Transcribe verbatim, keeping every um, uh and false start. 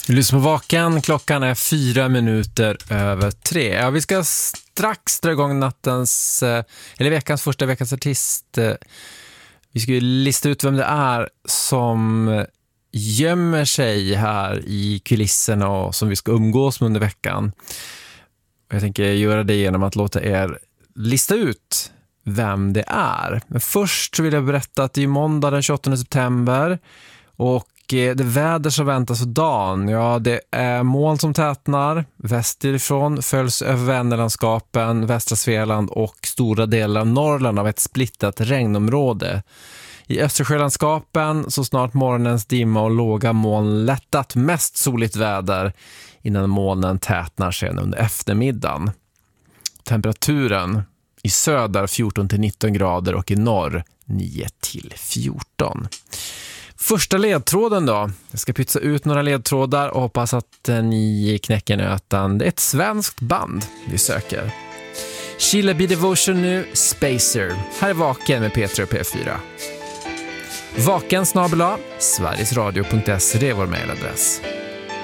Vi lyssnar på Vaken. Klockan är fyra minuter över tre. Ja, vi ska strax dra igång nattens, eller veckans första veckans artist. Vi ska ju lista ut vem det är som gömmer sig här i kulisserna och som vi ska umgås med under veckan. Jag tänker göra det genom att låta er lista ut vem det är. Men först så vill jag berätta att det är måndag den tjugoåttonde september och det väder som väntas för dagen. Ja, det är moln som tätnar. Västerifrån följs över Vänerlandskapen, västra Svealand och stora delar av Norrland av ett splittat regnområde. I Östersjölandskapen så snart morgonens dimma och låga moln lättat, mest soligt väder innan molnen tätnar sen under eftermiddagen. Temperaturen i söder fjorton till nitton grader och i norr nio till fjorton. Första ledtråden då. Jag ska pytsa ut några ledtrådar och hoppas att ni knäcker nöten. Det är ett svenskt band vi söker. Sheila B. Devotion nu, Spacer. Här är Vaken med Peter och P fyra. Vaken snabel-a sverigesradio punkt se, det är vår mejladress.